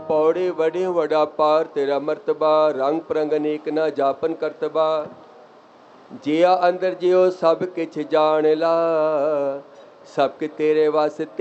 पौड़े वड़े वड़ा पार तेरा मर्तबा, रंग परंग अनेक ना जापन करतबा। जिया अंदर जियो सब किछ जान ला, सब कि तेरे वास्ते